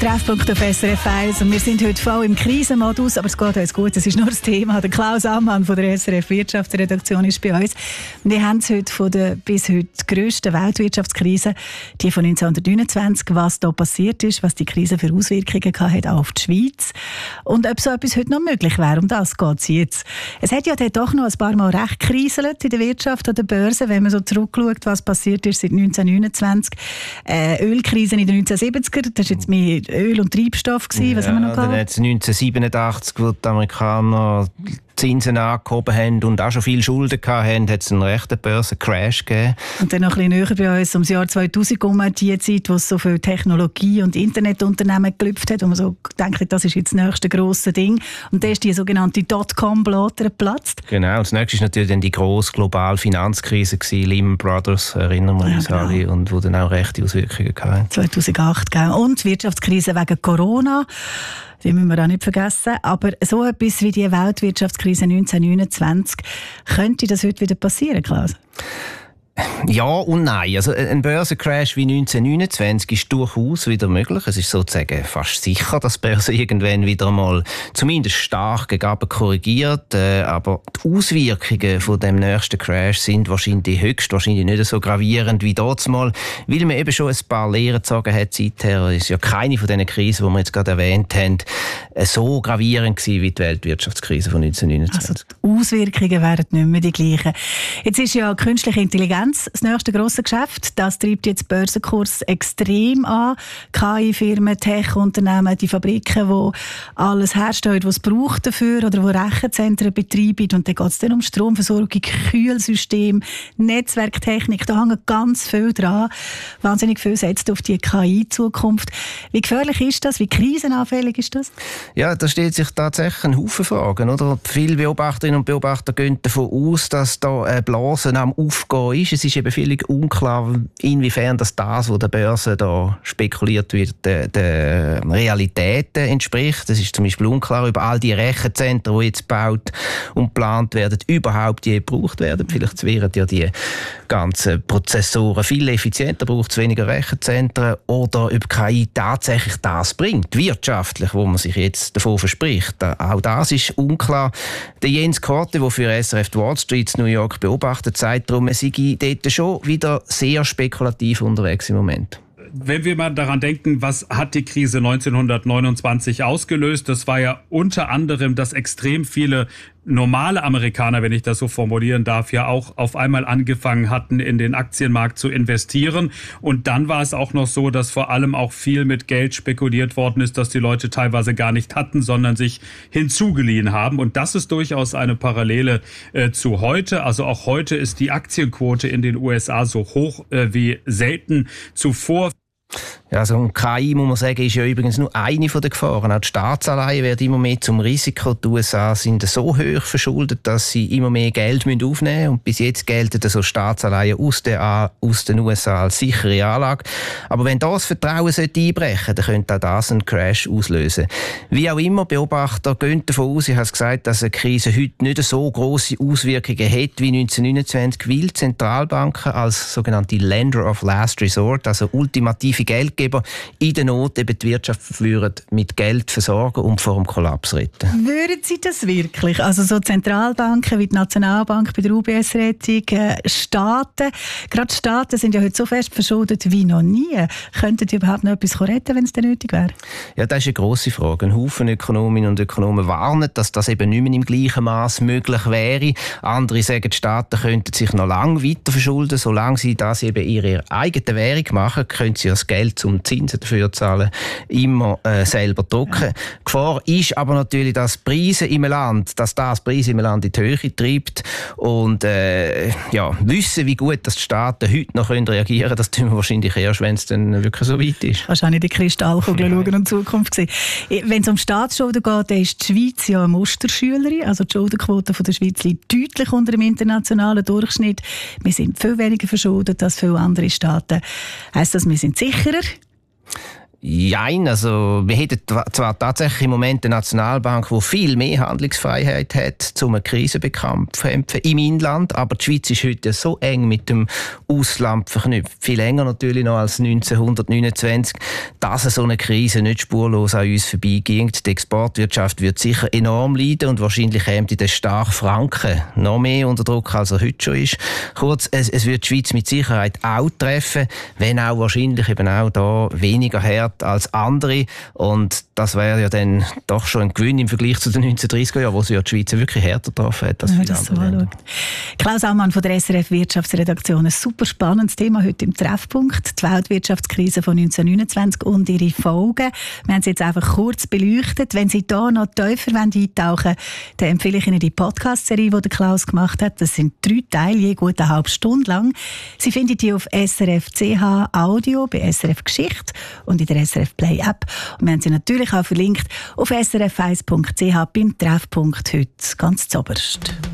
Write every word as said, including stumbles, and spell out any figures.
Treffpunkt auf S R F eins. Und wir sind heute voll im Krisenmodus, aber es geht uns gut. Es ist nur das Thema. Der Klaus Ammann von der S R F Wirtschaftsredaktion ist bei uns. Wir haben es heute von der bis heute grössten Weltwirtschaftskrise, die von neunzehnhundertneunundzwanzig, was da passiert ist, was die Krise für Auswirkungen hat auf die Schweiz und ob so etwas heute noch möglich wäre. Um das geht es jetzt. Es hat ja dort doch noch ein paar Mal recht gekriselt in der Wirtschaft oder der Börse, wenn man so zurückschaut, was passiert ist seit neunzehnhundertneunundzwanzig. Äh, Ölkrise in den neunzehnhundertsiebziger, das war jetzt mehr Öl und Treibstoff gewesen. Was ja, haben wir noch gehabt? Dann hat es neunzehnhundertsiebenundachtzig, wo die Amerikaner die Zinsen angehoben haben und auch schon viel Schulden hatten, hat es einen rechten Börsencrash gegeben. Und dann noch ein bisschen näher bei uns, um das Jahr zweitausend herum, die Zeit, wo es so viele Technologie- und Internetunternehmen gelüpft hat, wo man so denkt, das ist jetzt das nächste grosse Ding. Und dann ist die sogenannte Dotcom-Blatter geplatzt. Genau, das nächste war natürlich dann die grosse globale Finanzkrise gewesen, Lehman Brothers, erinnern wir uns ja, genau. alle, und wo dann auch rechte Auswirkungen hatten. zweitausendacht, genau. Und die Wirtschaftskrise wegen Corona. Die müssen wir auch nicht vergessen. Aber so etwas wie die Weltwirtschaftskrise neunzehnhundertneunundzwanzig, könnte das heute wieder passieren, Klaus? Ja und nein. Also ein Börsencrash wie neunzehnhundertneunundzwanzig ist durchaus wieder möglich. Es ist sozusagen fast sicher, dass die Börse irgendwann wieder mal zumindest stark gegen unten korrigiert. Äh, aber die Auswirkungen von dem nächsten Crash sind wahrscheinlich höchstwahrscheinlich nicht so gravierend wie dort mal, weil man eben schon ein paar Lehren gezogen hat seither. Es ist ja keine von diesen Krisen, die wir jetzt gerade erwähnt haben, so gravierend gewesen wie die Weltwirtschaftskrise von neunzehnhundertneunundzwanzig. Also die Auswirkungen wären nicht mehr die gleichen. Jetzt ist ja künstliche Intelligenz das nächste grosse Geschäft. Das treibt jetzt den Börsenkurs extrem an. K I-Firmen, Tech-Unternehmen, die Fabriken, die alles herstellen, was es braucht dafür, oder die Rechenzentren betreiben. Und dann geht es dann um Stromversorgung, Kühlsystem, Netzwerktechnik. Da hängt ganz viel dran. Wahnsinnig viel setzt auf die K I-Zukunft. Wie gefährlich ist das? Wie krisenanfällig ist das? Ja, da steht sich tatsächlich ein Haufen Fragen. Oder? Viele Beobachterinnen und Beobachter gehen davon aus, dass da eine Blase am Aufgehen ist. Es ist eben völlig unklar, inwiefern das, das was der Börse da spekuliert wird, der, der Realität entspricht. Es ist zum Beispiel unklar, ob all die Rechenzentren, die jetzt gebaut und geplant werden, überhaupt je gebraucht werden. Vielleicht werden ja die ganzen Prozessoren viel effizienter, braucht es weniger Rechenzentren. Oder ob K I tatsächlich das bringt, wirtschaftlich, wo man sich jetzt davon verspricht. Auch das ist unklar. Der Jens Korte, der für S R F Wall Street New York beobachtet, sagt darum, es sei dort schon wieder sehr spekulativ unterwegs im Moment. Wenn wir mal daran denken, was hat die Krise neunzehnhundertneunundzwanzig ausgelöst? Das war ja unter anderem, dass extrem viele normale Amerikaner, wenn ich das so formulieren darf, ja auch auf einmal angefangen hatten, in den Aktienmarkt zu investieren. Und dann war es auch noch so, dass vor allem auch viel mit Geld spekuliert worden ist, das die Leute teilweise gar nicht hatten, sondern sich hinzugeliehen haben. Und das ist durchaus eine Parallele äh, zu heute. Also auch heute ist die Aktienquote in den U S A so hoch äh, wie selten zuvor. Ja, also K I, muss man sagen, ist ja übrigens nur eine von den Gefahren. Auch die Staatsanleihen werden immer mehr zum Risiko. Die U S A sind so hoch verschuldet, dass sie immer mehr Geld aufnehmen müssen. Und bis jetzt gelten also Staatsanleihen aus den, aus den U S A als sichere Anlage. Aber wenn das Vertrauen einbrechen sollte, dann könnte auch das einen Crash auslösen. Wie auch immer, Beobachter gehen davon aus, ich habe es gesagt, dass eine Krise heute nicht so grosse Auswirkungen hat wie neunzehnhundertneunundzwanzig, weil Zentralbanken als sogenannte Lender of Last Resort, also ultimative Geldgeber, in der Not eben die Wirtschaft verführen, mit Geld versorgen und vor dem Kollaps retten. Würden Sie das wirklich? Also so Zentralbanken wie die Nationalbank bei der U B S-Rettung, äh, Staaten, gerade Staaten sind ja heute so fest verschuldet wie noch nie. Könnten die überhaupt noch etwas retten, wenn es denn nötig wäre? Ja, das ist eine grosse Frage. Ein Haufen Ökonominnen und Ökonomen warnen, dass das eben nicht mehr im gleichen Maß möglich wäre. Andere sagen, die Staaten könnten sich noch lange weiter verschulden. Solange sie das eben ihre eigene Währung machen, können sie das Geld zum Zinsen dafür zahlen, immer äh, selber drucken. Ja. Gefahr ist aber natürlich, dass Preise im Land, dass das Preise im Land in die Höhe treibt. Und äh, ja, wissen, wie gut dass die Staaten heute noch reagieren können, das tun wir wahrscheinlich erst, wenn es dann wirklich so weit ist. Wahrscheinlich die Kristallkugel schauen und die Zukunft sehen. Wenn es um Staatsschulden geht, dann ist die Schweiz ja eine Musterschülerin. Also die Schuldenquote von der Schweiz liegt deutlich unter dem internationalen Durchschnitt. Wir sind viel weniger verschuldet als viele andere Staaten. Heisst das, wir sind sicherer? Jein, also wir hätten zwar tatsächlich im Moment eine Nationalbank, die viel mehr Handlungsfreiheit hat, um eine Krise zu bekämpfen im Inland, aber die Schweiz ist heute so eng mit dem Ausland verknüpft, viel enger natürlich noch als neunzehnhundertneunundzwanzig, dass so eine Krise nicht spurlos an uns vorbeigeht. Die Exportwirtschaft wird sicher enorm leiden und wahrscheinlich käme der starke Franken noch mehr unter Druck, als er heute schon ist. Kurz, es, es wird die Schweiz mit Sicherheit auch treffen, wenn auch wahrscheinlich eben auch da weniger hart als andere. Und das wäre ja dann doch schon ein Gewinn im Vergleich zu den neunzehnhundertdreissiger Jahren, wo sie ja die Schweiz wirklich härter getroffen hat als viele andere Länder. Klaus Ammann von der S R F Wirtschaftsredaktion. Ein super spannendes Thema heute im Treffpunkt. Die Weltwirtschaftskrise von neunzehnhundertneunundzwanzig und ihre Folgen. Wir haben sie jetzt einfach kurz beleuchtet. Wenn Sie da noch tiefer eintauchen wollen, dann empfehle ich Ihnen die Podcast-Serie, die der Klaus gemacht hat. Das sind drei Teile, je gut eine halbe Stunde lang. Sie finden die auf S R F Punkt C H Audio, bei S R F Geschichte und in der S R F Play App. Und wir haben sie natürlich auch verlinkt auf S R F eins Punkt C H beim Treffpunkt heute ganz zoberst.